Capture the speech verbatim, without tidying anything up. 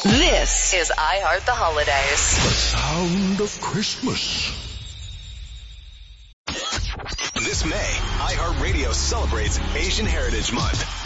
This is iHeart the Holidays. The sound of Christmas. This May, iHeartRadio celebrates Asian Heritage Month.